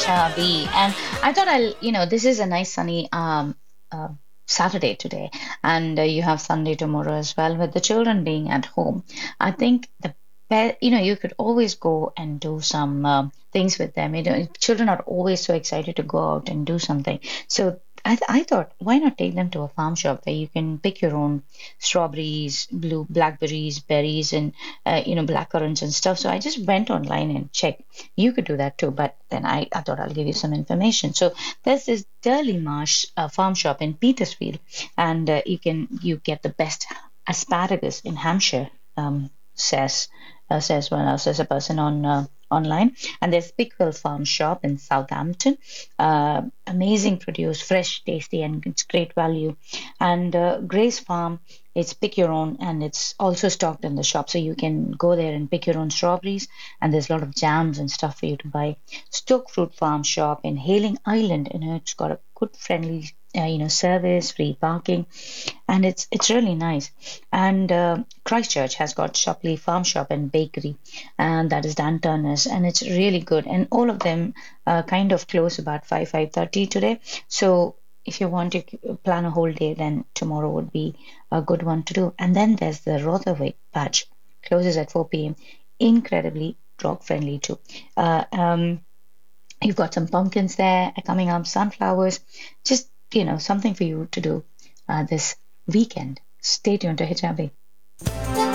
HRB. And I thought this is a nice sunny uh, Saturday today, and you have Sunday tomorrow as well, with the children being at home. I think you could always go and do some things with them. Children are always so excited to go out and do something. So I thought, why not take them to a farm shop where you can pick your own strawberries, blue blackberries, berries, and blackcurrants and stuff. So I just went online and checked. You could do that too, but then I thought I'll give you some information. So there's this Durley Marsh farm shop in Petersfield, and you get the best asparagus in Hampshire. Says says a person on online. And there's Pickwill Farm Shop in Southampton. Amazing produce, fresh, tasty, and it's great value. And Grace Farm, it's pick your own, and it's also stocked in the shop, so you can go there and pick your own strawberries. And there's a lot of jams and stuff for you to buy. Stoke Fruit Farm Shop in Hailing Island, it's got a good, friendly service, free parking, and it's really nice. And Christchurch has got Shopley Farm Shop and Bakery, and that is Dan Turner's, and it's really good. And all of them kind of close about 5:30 today. So if you want to plan a whole day, then tomorrow would be a good one to do. And then there's the Rotherwick Patch, closes at 4 p.m. Incredibly dog friendly too. You've got some pumpkins there coming up, sunflowers, just something for you to do this weekend. Stay tuned to HRB.